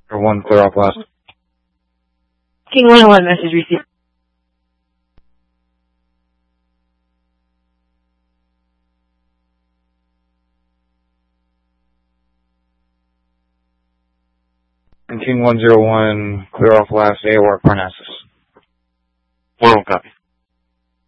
1, clear off last. King 101, message received. And King 101, clear off last, AOR Parnassus. 101 copy.